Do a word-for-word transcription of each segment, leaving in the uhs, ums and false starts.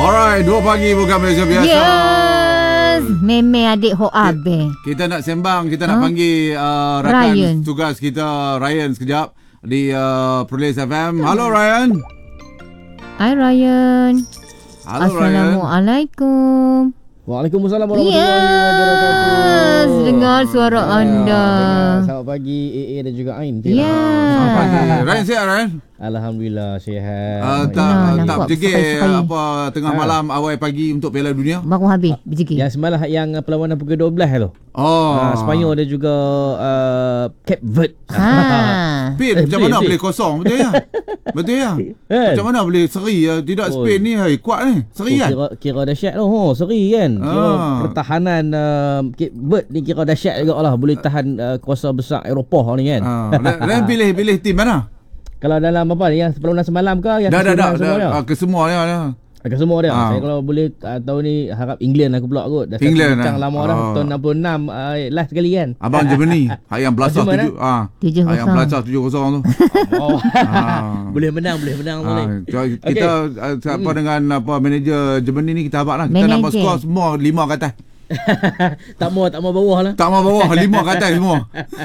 Alright, dua pagi bukan Malaysia biasa. Yes, meme adik ho abe. Kita nak sembang, kita nak Huh? panggil uh, rakan Ryan. tugas kita Ryan sekejap di uh, Perlis F M. Halo Ryan. Hai Ryan. Halo Ryan. Assalamualaikum. Waalaikumsalam warahmatullahi wabarakatuh. Yes, dengar suara anda. Dengar. Selamat pagi A A dan juga Ain. Ya. Selamat pagi. Ryan sihat Ryan? Alhamdulillah sihat. Uh, tak Nah, tak nampak berjegir sekali-sekali. apa tengah Ah. malam awal pagi untuk Piala Dunia. Baru habis berjegi. Yang semalam yang perlawanan pukul dua belas tu. Oh. Ah, Sepanyol dan juga uh, Cape Verde. Ha. Spain Eh, macam boleh, mana boleh. boleh kosong betul ya? Betul ya? Kan? Macam mana boleh seri ya? Tidak Oh. Spain ni hai kuat ni. Seri Oh, kan? kira, kira dahsyat tu. Oh, seri kan. Kira Ah. pertahanan uh, Cape Verde ni kira dahsyat juga lah. Boleh tahan uh, kuasa besar Eropah ni kan. Ah, Ryan pilih pilih tim mana? Kalau dalam apa ni, yang perlawanan semalam ke yang Dah dah dah, keseluruhan semua dah dia? ah, ke semua dia dah. Ke semua dia. Ah. Saya kalau boleh uh, tahun ni harap England aku pula kot. Dah satu England, bincang ah. lama dah. Ah. Tahun enam puluh enam uh, last kali kan. Abang Germany, ayam belasah Macam mana? tujuh ah. Tujuh Ayam kosong. belasah tujuh kosong tu. Oh. Ah. Boleh menang, boleh menang boleh. Ah, kita kita ah, apa dengan apa manager Germany ni kita habaq lah. Kita nak buat Manager. skor semua lima ke atas. tak mau tak mau bawah lah. Tak mau bawah lima ke atas semua.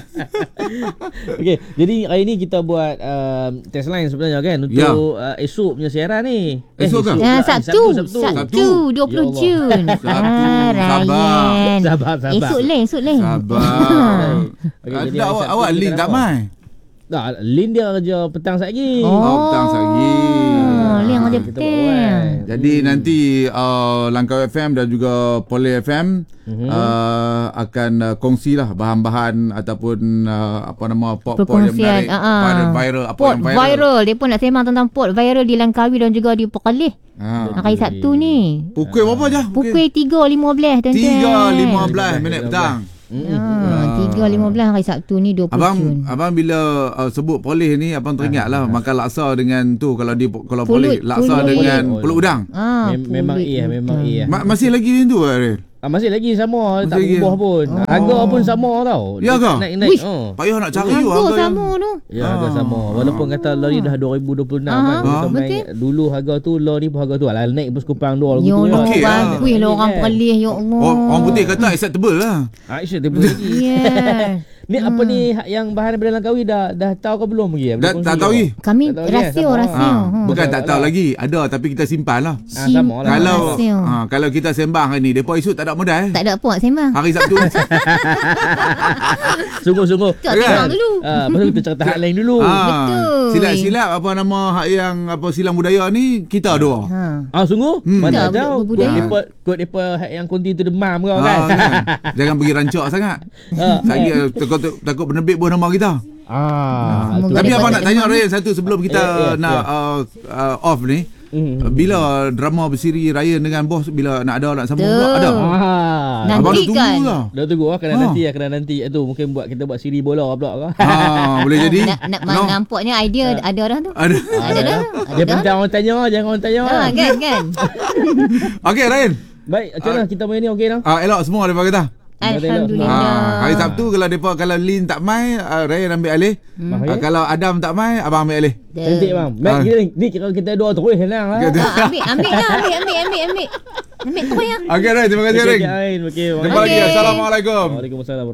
Okey, jadi hari ni kita buat uh, test line sebenarnya kan untuk Ya. uh, esok punya siaran ni. Esok ke? pula. Ah, Eh, Sabtu, Sabtu. Sabtu, dua puluh Ya Jun. Sabtu, Ah, sabar. Ryan. Sabar, sabar. Esok lain, esok lain. Sabar. Okey, Ah, jadi tak, hari awak Sabtu awak kita link nak tak buat. mai. Tak, Lin dia kerja petang lagi. Oh. Oh, petang lagi. Oh, Lin ada Kita buat petang. awal. Jadi nanti uh, Langkau F M dan juga Poli F M Mhm. uh, akan uh, kongsilah bahan-bahan ataupun uh, apa nama pot-pot yang Perkongsian. menarik, ah, ah. viral, viral apa Pot yang viral. viral. Dia pun nak sembang tentang pot viral di Langkawi dan juga di Pekalih. Ha. Hari Sabtu ni. Pukul berapa je? Pukul tiga lima belas tuan-tuan. tiga lima belas minit petang. Ha, tiga lima belas hari Sabtu ni dua puluh Abang Jun. abang bila uh, sebut polis ni abang teringat lah makan laksa dengan tu kalau di kalau Pulut, polis laksa pulut. dengan Pulut. pulut udang. Ah, Mem- memang pulut iya, memang udang. iya. Ma- masih lagi macam tu Ariel. Ah, masih lagi sama, Masih tak lagi. berubah pun. Oh. Harga pun sama tau. Ya ke? Naik-naik. Wish. Oh. Payah nak cari Harga harga yang- sama tu. Ya, harga Ah. sama. Walaupun kata law ni dah dua ribu dua puluh enam Ah, kan. Kita betul. main, dulu harga tu law ni pun harga tu. Alah, naik pun sekupang dua Ya lagu tu. Allah, Okey lah. bagus lah orang Pekalih. Ya Allah. Orang, orang putih kata acceptable lah. Aisyah dia boleh lagi. Yeah. Ni apa ni hak yang bahan daripada Langkawi dah dah tahu ke belum lagi? Dah, tak tahu lagi. Kami Tak tahu, ya, rahsia, sama. rahsia. Ha, Hmm. bukan tak tahu Alah. lagi. Ada tapi kita simpan lah. Ah, sama lah. Kalau rahsia. ha, kalau kita sembang hari ni, depa esok tak ada modal. Tak ada apa nak sembang. Hari Sabtu. Sungguh-sungguh. Tak Kan? sembang dulu. Ah, pasal kita cakap tahap lain dulu. ha, Betul. Silap-silap apa nama hak yang apa silang budaya ni kita dua. Ha. Ah, sungguh? Hmm. Mana Tak, tahu. berbudaya. Kot depa kot depa hak yang konti tu demam kau Ha, kan. kan? Jangan pergi rancak sangat. Ah, Lagi takut takut penebit pun nama kita. Ah, tu. Semoga Tapi dia abang patut nak tanya demam. Ryan satu sebelum kita Ya, ya, nak ya. uh, uh, off ni. Hmm. Bila drama bersiri Ryan dengan bos bila nak ada nak sambung Tu. pula ada. Ah. Nanti Abang dah tunggu kan. lah. Dah tunggu lah, kena Ah. nanti lah, kena nanti. Itu mungkin buat kita buat siri bola pula ke. Ha, boleh jadi. Nak, nak No. nampaknya idea ada orang tu. Ada. Ada dah. Dia penting orang tanya, jangan orang tanya. Ha, kan kan. Okey Ryan. Baik, macam mana kita main ni okey dah? Ah, elok semua daripada kita. Alhamdulillah. Ah, hari Sabtu kalau depa kalau Lin tak mai, uh, Ryan ambil alih. Hmm. Ah, kalau Adam tak mai, abang ambil alih. Cantik bang. Baik, Ah. kita, ni kira kita dua terus senang lah. Kita- Ah, ambil ambil lah ambil ambil ambil ambil. Ambil tu ya. Okey Ryan, terima kasih Okey, Ryan. okey, okey. Jumpa lagi. Okey. Assalamualaikum. Waalaikumsalam.